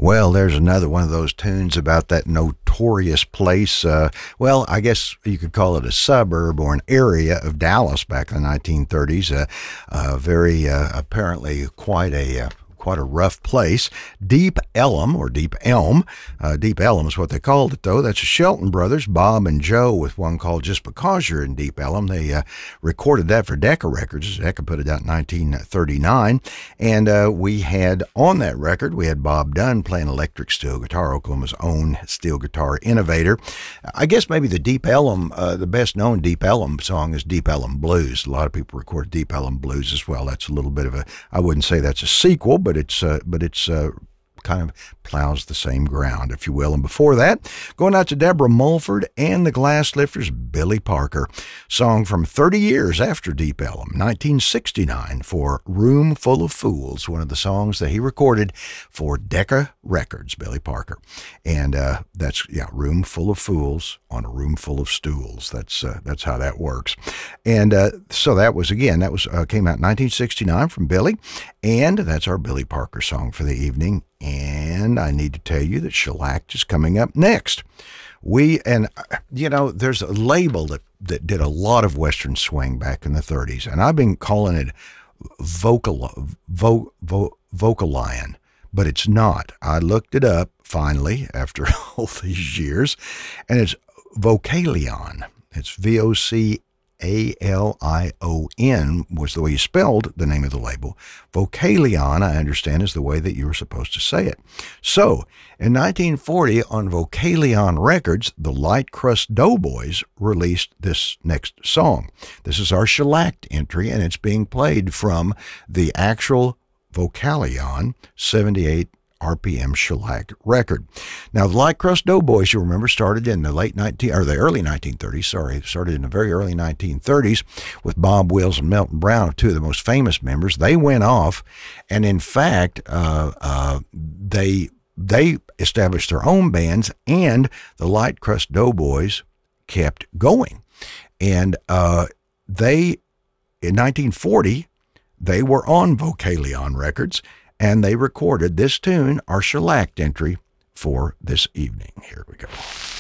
Well, there's another one of those tunes about that notorious place. Well, I guess you could call it a suburb or an area of Dallas back in the 1930s. Very apparently quite a rough place. Deep Ellum, or Deep Elm. Deep Ellum is what they called it, though. That's the Shelton brothers, Bob and Joe, with one called Just Because You're in Deep Ellum. They recorded that for Decca Records. Decca put it out in 1939. And we had on that record, we had Bob Dunn playing electric steel guitar, Oklahoma's own steel guitar innovator. I guess maybe the Deep Ellum, the best known Deep Ellum song is Deep Ellum Blues. A lot of people record Deep Ellum Blues as well. That's a little bit of a, I wouldn't say that's a sequel, but it's kind of plows the same ground, if you will. And before that, going out to Deborah Mulford and the Glass Lifters, Billy Parker, song from 30 years after Deep Ellum, 1969, for Room Full of Fools, one of the songs that he recorded for Decca Records, Billy Parker. And that's, Room Full of Fools on a Room Full of Stools. That's how that works. And so that was, again, came out in 1969 from Billy, and that's our Billy Parker song for the evening. And I need to tell you that Shellacked is coming up next. There's a label that did a lot of Western swing back in the 30s, and I've been calling it Vocalion, but it's not. I looked it up finally after all these years, and it's Vocalion. It's VOCALION was the way you spelled the name of the label. Vocalion, I understand, is the way that you were supposed to say it. So, in 1940, on Vocalion Records, the Light Crust Doughboys released this next song. This is our Shellacked entry, and it's being played from the actual Vocalion 78 RPM shellacked record. Now, the Light Crust Doughboys, you remember, started in the early 1930s. Started in the very early 1930s with Bob Wills and Melton Brown, two of the most famous members. They went off, and in fact, they established their own bands, and the Light Crust Doughboys kept going. And in 1940, they were on Vocalion Records, and they recorded this tune, our Shellacked entry, for this evening. Here we go.